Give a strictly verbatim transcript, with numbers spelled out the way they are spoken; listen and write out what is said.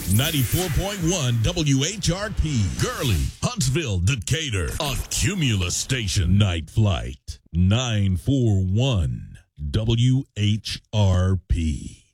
ninety-four point one W H R P, Gurley, Huntsville, Decatur, a Cumulus station. Night Flight, nine four one W H R P.